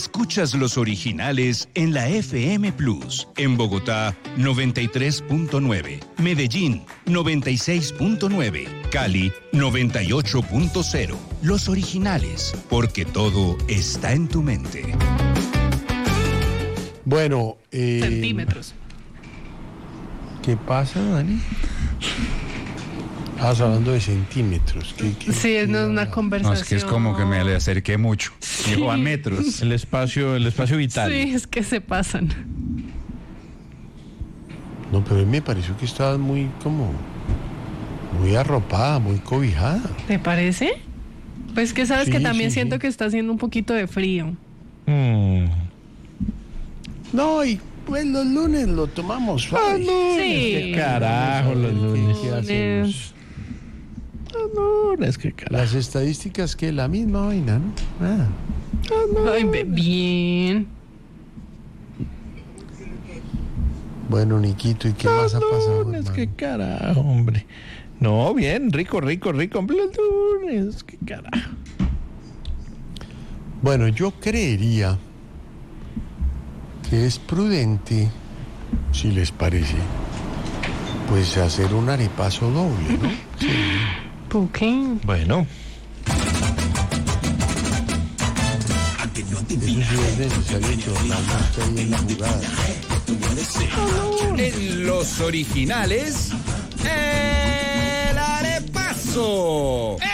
Escuchas los originales en la FM Plus. En Bogotá, 93.9. Medellín, 96.9. Cali, 98.0. Los originales, porque todo está en tu mente. Bueno, Centímetros. ¿qué pasa, Dani? Estabas hablando de centímetros. Sí, es una conversación. No, es que es como que me le acerqué mucho. Llegó a metros. El espacio vital. Sí, es que se pasan. No, pero a mí me pareció que estabas muy arropada, muy cobijada. ¿Te parece? Pues que sabes Sí, que también sí, siento sí. que está haciendo un poquito de frío. No, y pues los lunes lo tomamos suave. Sí. ¿Qué carajo los lunes? ¿Qué hacemos? Los lunes, qué carajo. Las estadísticas que la misma vaina, ¿no? Ay, bien. Bueno, Niquito, ¿y qué más ha pasado, Lunes, hermano? qué carajo, hombre. No, bien, rico. Los lunes, qué carajo. Bueno, yo creería que es prudente, si les parece, pues hacer un arepaso doble, ¿no? Sí. ¿Por qué? Bueno. Eso sí es necesario que Orlando esté ahí en la jugada. En los originales, el arepaso.